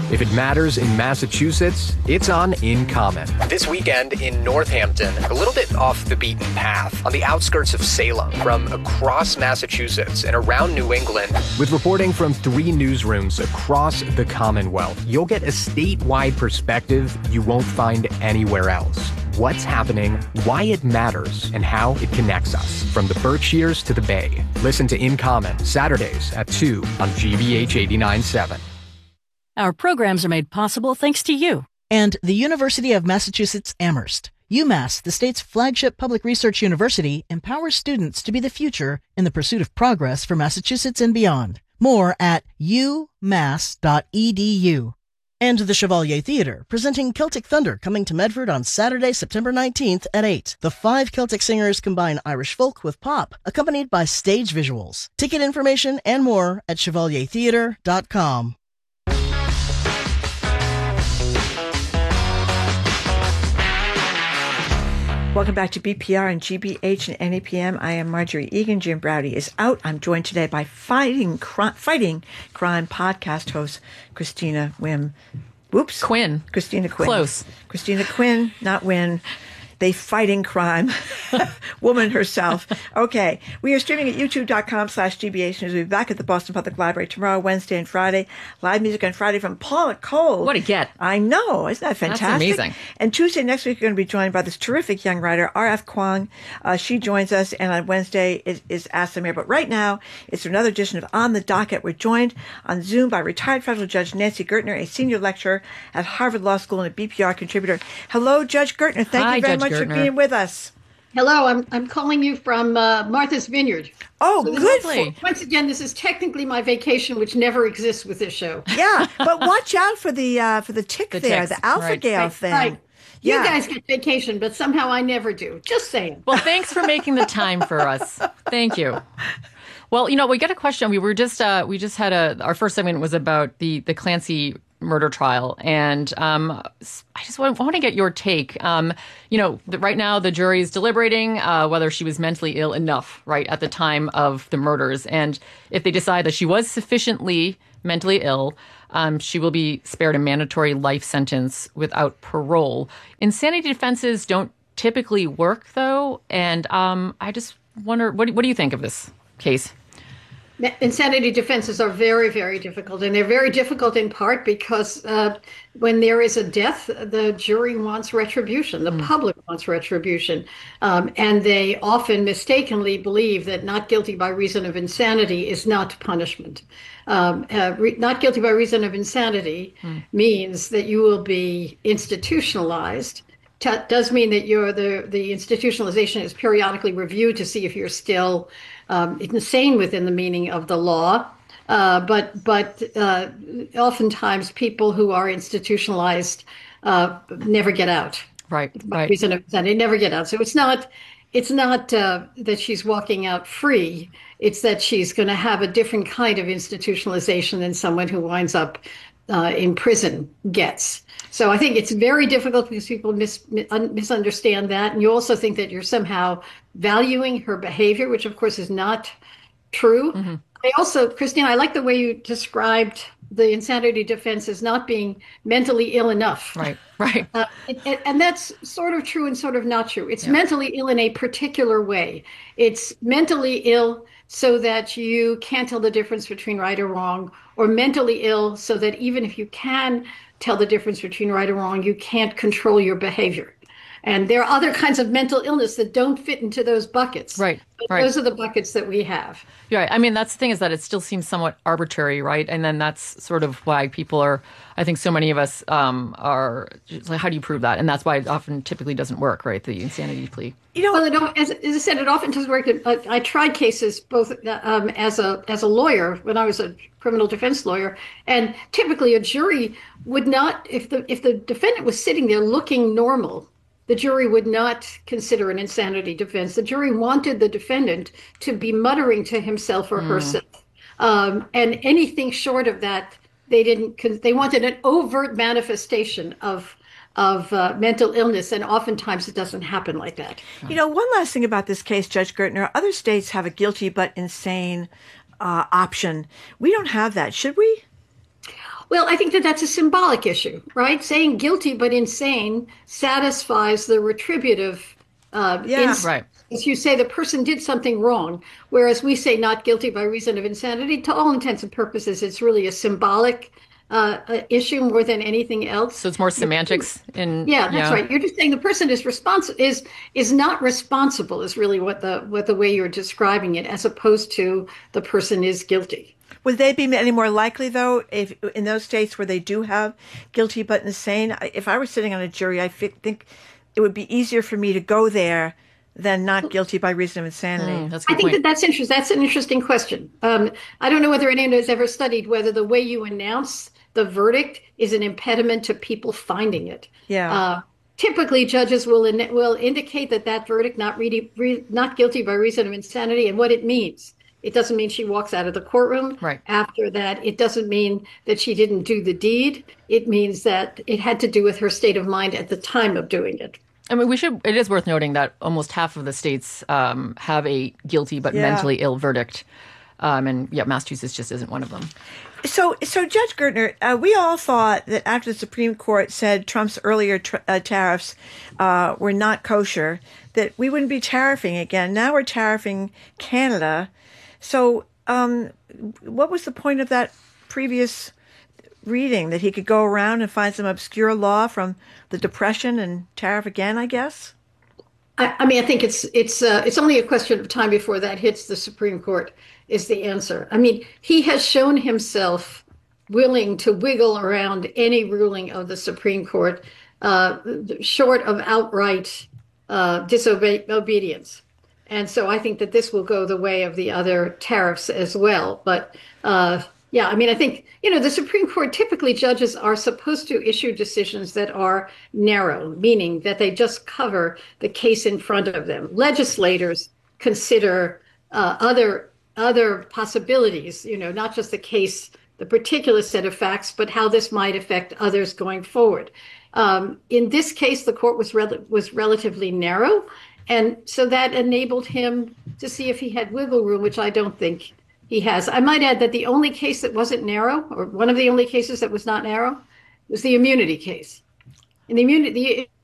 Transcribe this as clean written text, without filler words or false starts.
If it matters in Massachusetts, it's on In Common. This weekend in Northampton, a little bit off the beaten path, on the outskirts of Salem, from across Massachusetts and around New England, with reporting from 3 newsrooms across the Commonwealth, you'll get a statewide perspective you won't find anywhere else. What's happening, why it matters, and how it connects us, from the Berkshires to the Bay. Listen to In Common, Saturdays at 2 on GBH 89.7. Our programs are made possible thanks to you. And the University of Massachusetts Amherst. UMass, the state's flagship public research university, empowers students to be the future in the pursuit of progress for Massachusetts and beyond. More at umass.edu. And the Chevalier Theatre, presenting Celtic Thunder, coming to Medford on Saturday, September 19th at 8. The 5 Celtic singers combine Irish folk with pop, accompanied by stage visuals. Ticket information and more at chevaliertheatre.com. Welcome back to BPR and GBH and NAPM. I am Marjorie Egan. Jim Browdy is out. I'm joined today by Fighting Crime podcast host Christina Quinn. Christina Quinn. Close. Christina Quinn, not Win. They fighting crime. Woman herself. Okay. We are streaming at youtube.com/GBH News. We'll be back at the Boston Public Library tomorrow, Wednesday, and Friday. Live music on Friday from Paula Cole. What a get. I know. Isn't that fantastic? That's amazing. And Tuesday next week, we're going to be joined by this terrific young writer, R.F. Kwong. She joins us, and on Wednesday is Ask the Mayor. But right now, it's another edition of On the Docket. We're joined on Zoom by retired federal judge Nancy Gertner, a senior lecturer at Harvard Law School and a BPR contributor. Hello, Judge Gertner. Thank you very much for being with us. Hello, I'm calling you from Martha's Vineyard. Oh, so good. Once again, this is technically my vacation, which never exists with this show. Yeah, but watch out for the tick there, the alpha-gal thing. Right. Yeah. You guys get vacation, but somehow I never do. Just saying. Well, thanks for making the time for us. Thank you. Well, we got a question. We just had our first segment was about the Clancy murder trial, and I just want to get your take. Right now the jury is deliberating whether she was mentally ill enough, right, at the time of the murders, and if they decide that she was sufficiently mentally ill, she will be spared a mandatory life sentence without parole. Insanity defenses don't typically work, though, and I just wonder, what do you think of this case? Insanity defenses are very, very difficult, and they're very difficult in part because when there is a death, the jury wants retribution, the public wants retribution, and they often mistakenly believe that not guilty by reason of insanity is not punishment. Not guilty by reason of insanity means that you will be institutionalized. Does mean that the institutionalization is periodically reviewed to see if you're still insane within the meaning of the law. But oftentimes people who are institutionalized never get out. Right. Reason of insanity, never get out. So it's not that she's walking out free. It's that she's going to have a different kind of institutionalization than someone who winds up in prison gets. So I think it's very difficult because people misunderstand that. And you also think that you're somehow valuing her behavior, which of course is not true. Mm-hmm. Christine, I like the way you described the insanity defense as not being mentally ill enough. Right. And that's sort of true and sort of not true. It's mentally ill in a particular way. It's mentally ill so that you can't tell the difference between right or wrong, or mentally ill so that even if you can tell the difference between right or wrong, you can't control your behavior. And there are other kinds of mental illness that don't fit into those buckets. Right. Those are the buckets that we have. Yeah. I mean, that's the thing, is that it still seems somewhat arbitrary, right? And then that's sort of why people are, I think so many of us are like, how do you prove that? And that's why it often typically doesn't work, right? The insanity plea. As I said, it often doesn't work. I tried cases both as a lawyer when I was a criminal defense lawyer, and typically a jury would not, if the defendant was sitting there looking normal, the jury would not consider an insanity defense. The jury wanted the defendant to be muttering to himself or herself, and anything short of that, they didn't. They wanted an overt manifestation of mental illness, and oftentimes it doesn't happen like that. One last thing about this case, Judge Gertner, other states have a guilty but insane option. We don't have that, should we? Well, I think that that's a symbolic issue, right? Saying guilty but insane satisfies the retributive Yeah. Right. As you say, the person did something wrong, whereas we say not guilty by reason of insanity. To all intents and purposes, it's really a symbolic issue more than anything else. So it's more semantics in Yeah, that's right. You're just saying the person is not responsible is really what the way you're describing it, as opposed to the person is guilty. Would they be any more likely, though, if in those states where they do have guilty but insane? If I were sitting on a jury, I think it would be easier for me to go there than not guilty by reason of insanity. That's a good I think point. that's interesting. That's an interesting question. I don't know whether anyone has ever studied whether the way you announce the verdict is an impediment to people finding it. Yeah. Typically, judges will indicate that verdict not guilty by reason of insanity and what it means. It doesn't mean she walks out of the courtroom. Right. After that, it doesn't mean that she didn't do the deed. It means that it had to do with her state of mind at the time of doing it. I mean, it is worth noting that almost half of the states have a guilty but mentally ill verdict. And yeah, Massachusetts just isn't one of them. So Judge Gertner, we all thought that after the Supreme Court said Trump's earlier tariffs were not kosher, that we wouldn't be tariffing again. Now we're tariffing Canada. So what was the point of that previous reading, that he could go around and find some obscure law from the Depression and tariff again, I guess? I mean, I think it's only a question of time before that hits the Supreme Court is the answer. I mean, he has shown himself willing to wiggle around any ruling of the Supreme Court, short of outright disobedience. And so I think that this will go the way of the other tariffs as well. But yeah, I mean, I think, the Supreme Court, typically judges are supposed to issue decisions that are narrow, meaning that they just cover the case in front of them. Legislators consider other possibilities, not just the particular set of facts, but how this might affect others going forward. In this case, the court was relatively narrow. And so that enabled him to see if he had wiggle room, which I don't think he has. I might add that the only case that wasn't narrow, or one of the only cases that was not narrow, was the immunity case. In the